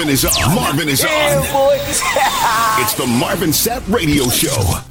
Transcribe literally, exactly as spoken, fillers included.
is on. Marvin is on. Yeah, boy. It's the Marvin Sapp Radio Show.